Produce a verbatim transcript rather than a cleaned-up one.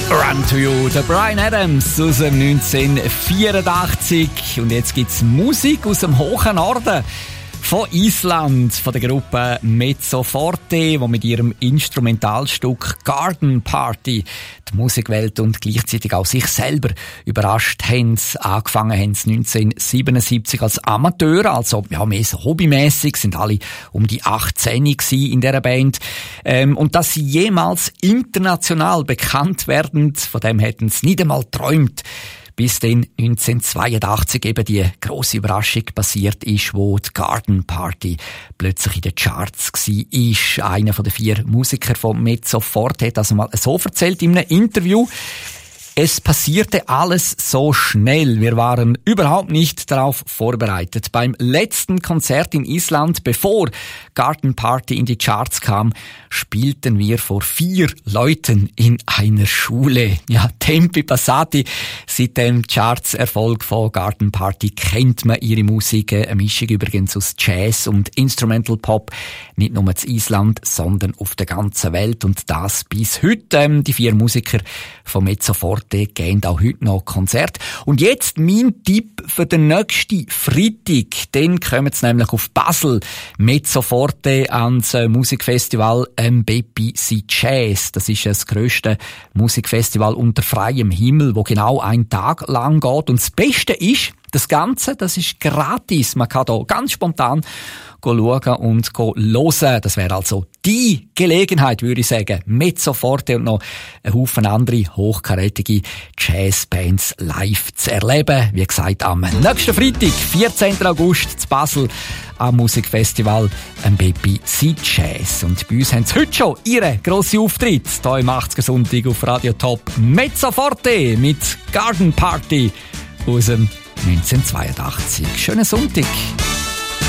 Run to You, der Bryan Adams aus dem neunzehnhundertvierundachtzig. Und jetzt gibt's Musik aus dem hohen Norden von Island, von der Gruppe Mezzo Forte, die mit ihrem Instrumentalstück Garden Party die Musikwelt und gleichzeitig auch sich selber überrascht haben. Angefangen haben sie neunzehnhundertsiebenundsiebzig als Amateur, also ja, mehr so hobbymässig, sind alle um die achtzehn gewesen in dieser Band. Ähm, und dass sie jemals international bekannt werden, von dem hätten sie nicht einmal geträumt. Bis dann neunzehnhundertzweiundachtzig eben die grosse Überraschung passiert ist, wo die Garden Party plötzlich in den Charts war. Einer von den vier Musikern von Mezzo Forte hat das mal so erzählt in einem Interview. Es passierte alles so schnell. Wir waren überhaupt nicht darauf vorbereitet. Beim letzten Konzert in Island, bevor Garden Party in die Charts kam, spielten wir vor vier Leuten in einer Schule. Ja, Tempi Passati. Seit dem Charts-Erfolg von Garden Party kennt man ihre Musik. Eine Mischung übrigens aus Jazz und Instrumental Pop. Nicht nur in Island, sondern auf der ganzen Welt. Und das bis heute. Die vier Musiker von Mezzo Forte gehen auch heute noch Konzert. Und jetzt mein Tipp für den nächsten Freitag. Dann kommen sie nämlich auf Basel. Mezzo Forte ans Musikfestival Mbeppi Si Jazz. Das ist das grösste Musikfestival unter freiem Himmel, wo genau einen Tag lang geht. Und das Beste ist, das Ganze, das ist gratis. Man kann hier ganz spontan schauen und hören. Das wäre also die Gelegenheit, würde ich sagen, Mezzo Forte und noch ein Haufen andere hochkarätige Jazzbands live zu erleben. Wie gesagt, am nächsten Freitag, vierzehnten August, zu Basel, am Musikfestival Mbeppi Si Jazz. Und bei uns haben sie heute schon ihren grossen Auftritt. Hier im achtziger Sonntag auf Radio Top. Mezzo Forte mit Garden Party aus dem neunzehnhundertzweiundachtzig. Schönen Sonntag.